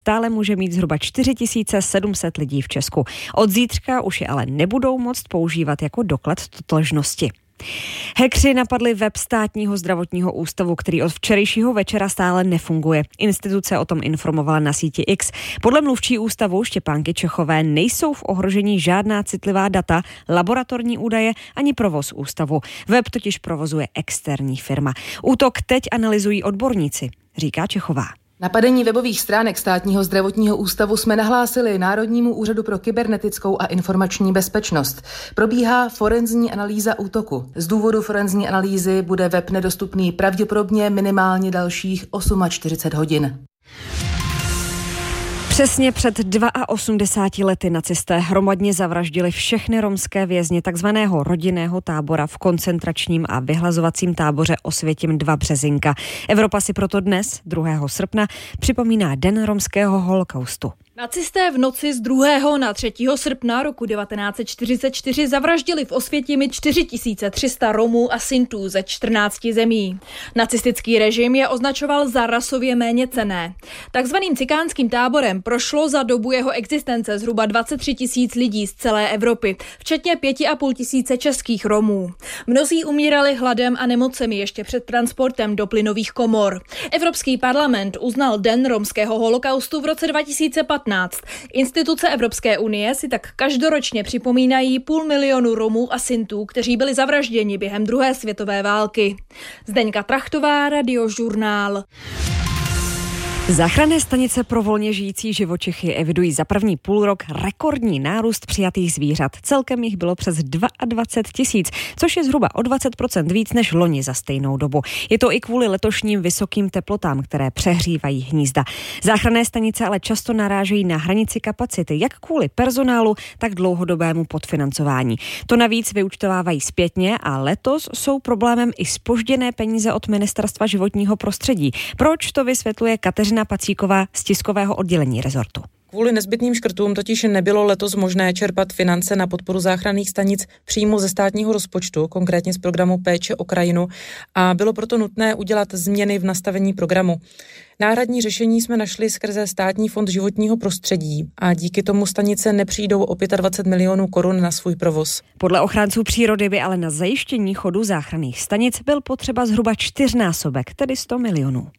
stále může mít zhruba 4700 lidí v Česku. Od zítřka už je ale nebudou moct používat jako doklad totožnosti. Hackři napadli web Státního zdravotního ústavu, který od včerejšího večera stále nefunguje. Instituce o tom informovala na síti X. Podle mluvčí ústavu Štěpánky Čechové nejsou v ohrožení žádná citlivá data, laboratorní údaje ani provoz ústavu. Web totiž provozuje externí firma. Útok teď analyzují odborníci, říká Čechová. Napadení webových stránek Státního zdravotního ústavu jsme nahlásili Národnímu úřadu pro kybernetickou a informační bezpečnost. Probíhá forenzní analýza útoku. Z důvodu forenzní analýzy bude web nedostupný pravděpodobně minimálně dalších 48 hodin. Přesně před 82 lety nacisté hromadně zavraždili všechny romské vězně takzvaného rodinného tábora v koncentračním a vyhlazovacím táboře Osvětim 2 Březinka. Evropa si proto dnes, 2. srpna, připomíná Den romského holokaustu. Nacisté v noci z 2. na 3. srpna roku 1944 zavraždili v Osvětimi 4300 Romů a Sintů ze 14 zemí. Nacistický režim je označoval za rasově méněcenné. Takzvaným cikánským táborem prošlo za dobu jeho existence zhruba 23 000 lidí z celé Evropy, včetně 5 500 českých Romů. Mnozí umírali hladem a nemocemi ještě před transportem do plynových komor. Evropský parlament uznal Den romského holokaustu v roce 2015. Instituce Evropské unie si tak každoročně připomínají 500 000 Romů a Sintů, kteří byli zavražděni během druhé světové války. Zdeňka Trachtová, Radiožurnál. Záchranné stanice pro volně žijící živočichy evidují za první půlrok rekordní nárůst přijatých zvířat. Celkem jich bylo přes 22 000, což je zhruba o 20% víc než loni za stejnou dobu. Je to i kvůli letošním vysokým teplotám, které přehřívají hnízda. Záchranné stanice ale často narážejí na hranici kapacity, jak kvůli personálu, tak dlouhodobému podfinancování. To navíc vyúčtovávají zpětně a letos jsou problémem i zpožděné peníze od Ministerstva životního prostředí. Proč, to vysvětluje Kateřina Pacíková z tiskového oddělení rezortu. Kvůli nezbytným škrtům totiž nebylo letos možné čerpat finance na podporu záchranných stanic přímo ze státního rozpočtu, konkrétně z programu Péče o krajinu, a bylo proto nutné udělat změny v nastavení programu. Náhradní řešení jsme našli skrze Státní fond životního prostředí a díky tomu stanice nepřijdou o 25 milionů korun na svůj provoz. Podle ochránců přírody by ale na zajištění chodu záchranných stanic byl potřeba zhruba 4násobek, tedy 100 milionů.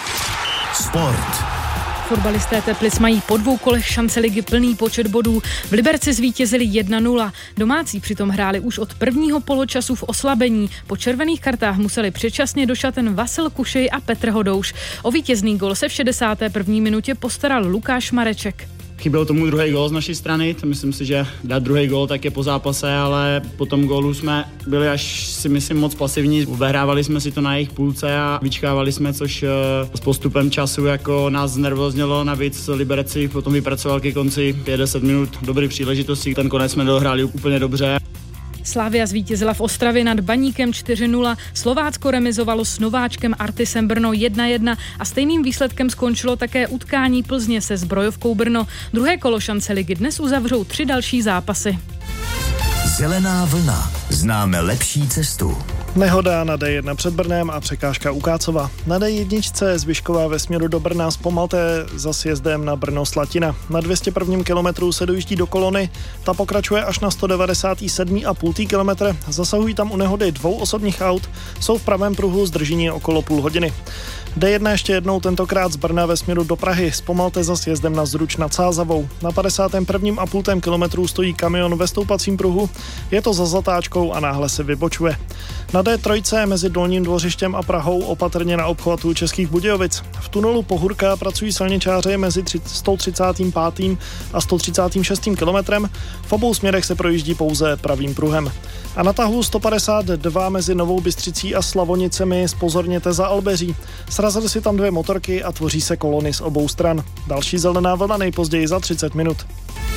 Sport. Fotbalisté Teplic mají po 2 kolech šance ligy plný počet bodů. V Liberci zvítězili 1-0. Domácí přitom hráli už od prvního poločasu v oslabení. Po červených kartách museli předčasně do šaten Vasil Kušej a Petr Hodouš. O vítězný gol se v 61. minutě postaral Lukáš Mareček. Chyběl tomu druhý gól z naší strany, to myslím si, že dát druhý gól tak je po zápase, ale po tom gólu jsme byli až si myslím moc pasivní. Obehrávali jsme si to na jejich půlce a vyčkávali jsme, což s postupem času jako nás znervoznělo. Navíc Liberci potom vypracoval ke konci 50 minut dobrý příležitosti. Ten konec jsme dohráli úplně dobře. Slavia zvítězila v Ostravě nad Baníkem 4-0, Slovácko remizovalo s nováčkem Artisem Brno 1-1 a stejným výsledkem skončilo také utkání Plzně se Zbrojovkou Brno. Druhé kolo šance ligy dnes uzavřou 3 další zápasy. Zelená vlna. Známe lepší cestu. Nehoda na D1 před Brnem a překážka u Kácova. Na D1 Zvyšková ve směru do Brna zpomalte za sjezdem na Brno-Slatina. Na 201. kilometru se dojíždí do kolony, ta pokračuje až na 197,5 kilometr. Zasahují tam u nehody 2 osobních aut, jsou v pravém pruhu zdržení okolo půl hodiny. D1 ještě jednou, tentokrát z Brna ve směru do Prahy. Zpomalte za sjezdem na Zruč nad Sázavou. Na 51,5 kilometru stojí kamion ve stoupacím pruhu, je to za zatáčkou a náhle se vybočuje. Na D3 mezi Dolním Dvořištěm a Prahou opatrně na obchvatu Českých Budějovic. V tunelu Pohurka pracují silničáři mezi 135. a 136. kilometrem. V obou směrech se projíždí pouze pravým pruhem. A na tahu 152 mezi Novou Bystřicí a Slavonicemi zpozorněte za Albeří. Srazily si tam 2 motorky a tvoří se kolony z obou stran. Další zelená vlna nejpozději za 30 minut.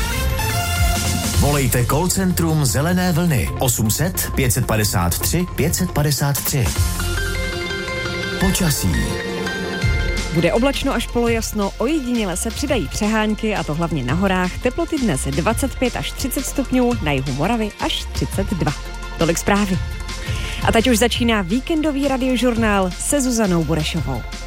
Volejte call centrum Zelené vlny 800 553 553. Počasí. Bude oblačno až polojasno, ojediněle se přidají přehánky, a to hlavně na horách. Teploty dnes 25 až 30 stupňů, na jihu Moravy až 32. Tolik zprávy. A teď už začíná víkendový radiožurnál se Zuzanou Burešovou.